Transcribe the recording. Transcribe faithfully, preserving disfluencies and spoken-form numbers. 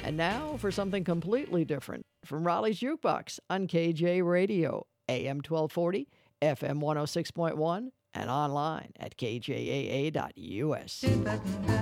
And now for something completely different from Raleigh's Jukebox on K J Radio, A M twelve forty, F M one oh six point one, and online at K J A A dot U S.